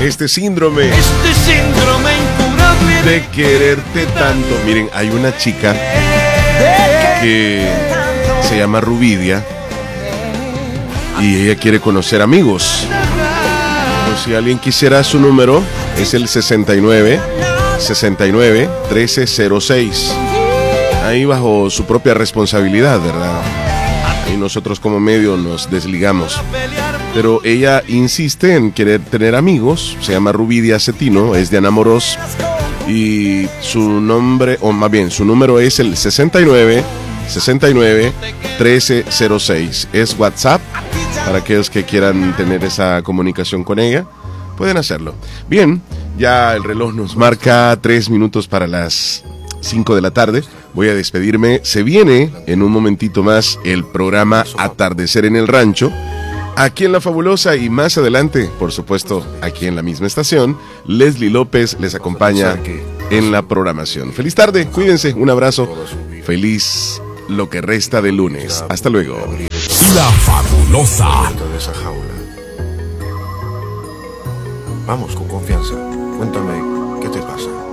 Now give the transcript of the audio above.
Este síndrome incurable de quererte tanto. Miren, hay una chica que se llama Rubidia y ella quiere conocer amigos. O si alguien quisiera su número, es el 69 1306. Ahí bajo su propia responsabilidad, ¿verdad? Y nosotros como medio nos desligamos. Pero ella insiste en querer tener amigos. Se llama Rubidia Cetino, es de Anamoros. Y su nombre, o más bien, su número es el 69 1306. Es WhatsApp. Para aquellos que quieran tener esa comunicación con ella, pueden hacerlo. Bien, ya el reloj nos marca 3 minutos para las 5 de la tarde. Voy a despedirme. Se viene en un momentito más el programa Atardecer en el Rancho, aquí en La Fabulosa, y más adelante, por supuesto, aquí en la misma estación, Leslie López les acompaña en la programación. Feliz tarde, cuídense, un abrazo. Feliz lo que resta de lunes. Hasta luego. La Fabulosa. De esa jaula. Vamos con confianza. Cuéntame, ¿qué te pasa?